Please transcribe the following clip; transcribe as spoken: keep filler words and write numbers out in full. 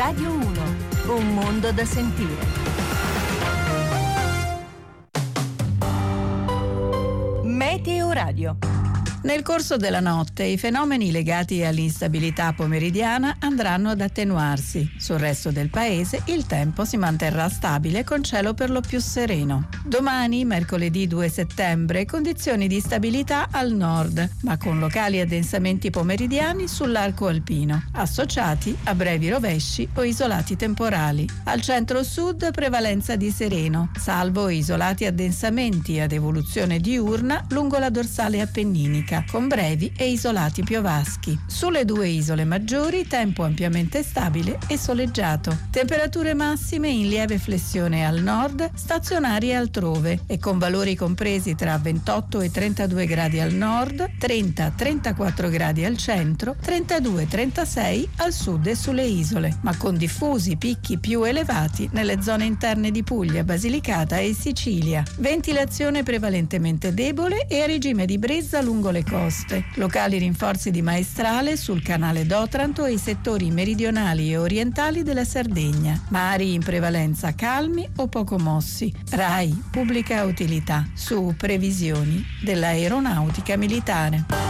Radio uno, un mondo da sentire. Meteo Radio. Nel corso della notte i fenomeni legati all'instabilità pomeridiana andranno ad attenuarsi. Sul resto del paese il tempo si manterrà stabile con cielo per lo più sereno. Domani, mercoledì due settembre, condizioni di stabilità al nord, ma con locali addensamenti pomeridiani sull'arco alpino, associati a brevi rovesci o isolati temporali. Al centro-sud prevalenza di sereno, salvo isolati addensamenti ad evoluzione diurna lungo la dorsale appenninica, con brevi e isolati piovaschi. Sulle due isole maggiori tempo ampiamente stabile e soleggiato. Temperature massime in lieve flessione al nord, stazionarie altrove e con valori compresi tra ventotto e trentadue gradi al nord, trenta trentaquattro gradi al centro, trentadue trentasei al sud e sulle isole, ma con diffusi picchi più elevati nelle zone interne di Puglia, Basilicata e Sicilia. Ventilazione prevalentemente debole e a regime di brezza lungo le coste. Locali rinforzi di maestrale sul canale d'Otranto e i settori meridionali e orientali della Sardegna. Mari in prevalenza calmi o poco mossi. RAI, pubblica utilità, su previsioni dell'aeronautica militare.